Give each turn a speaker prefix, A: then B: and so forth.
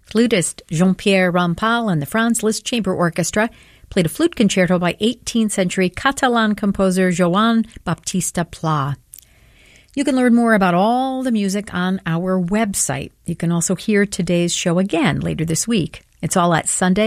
A: Flutist Jean-Pierre Rampal and the Franz Liszt Chamber Orchestra played a flute concerto by 18th century Catalan composer Joan Baptista Pla. You can learn more about all the music on our website. You can also hear today's show again later this week. It's all at Sunday